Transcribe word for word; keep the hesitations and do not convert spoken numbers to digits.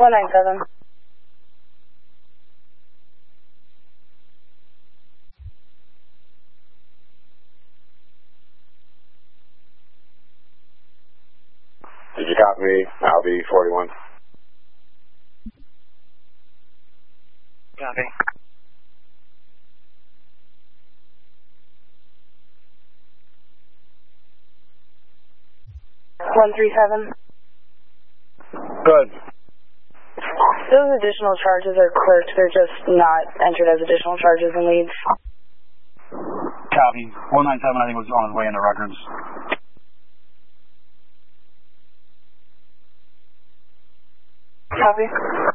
one nine seven. Did you copy me? I'll be forty-one. Copy. one three seven. Good. Those additional charges are clerked. They're just not entered as additional charges in leads. Copy. one nine seven, I think, was on his way into records. Copy.